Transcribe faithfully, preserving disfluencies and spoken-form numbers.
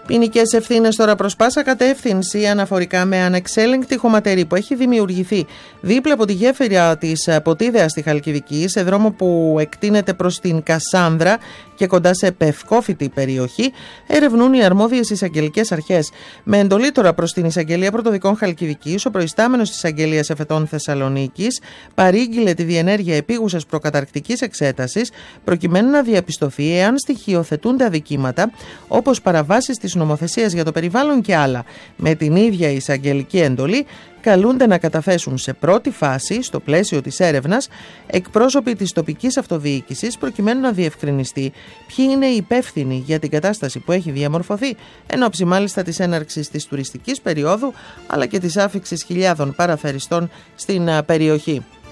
Ποινικές ευθύνες τώρα προς πάσα κατεύθυνση αναφορικά με ανεξέλεγκτη χωματερή που έχει δημιουργηθεί δίπλα από τη γέφυρα της Ποτίδεας στη Χαλκιδική, σε δρόμο που εκτείνεται προς την Κασάνδρα και κοντά σε πευκόφυτη περιοχή, ερευνούν οι αρμόδιες εισαγγελικές αρχές. Με εντολή τώρα προς την Εισαγγελία Πρωτοδικών Χαλκιδικής, ο προϊστάμενος της Εισαγγελίας Εφετών Θεσσαλονίκης παρήγγειλε τη διενέργεια επίγουσας προκαταρκτικής εξέτασης, προκειμένου να διαπιστωθεί εάν στοιχειοθετούνται αδικήματα όπως παραβάσεις της νομοθεσίας για το περιβάλλον και άλλα. Με την ίδια εισαγγελική εντολή καλούνται να καταθέσουν σε πρώτη φάση, στο πλαίσιο της έρευνας, εκπρόσωποι της τοπικής αυτοδιοίκησης, προκειμένου να διευκρινιστεί ποιοι είναι οι υπεύθυνοι για την κατάσταση που έχει διαμορφωθεί, εν ώψη μάλιστα της έναρξης της τουριστικής περίοδου, αλλά και της άφιξης χιλιάδων παραθεριστών στην περιοχή.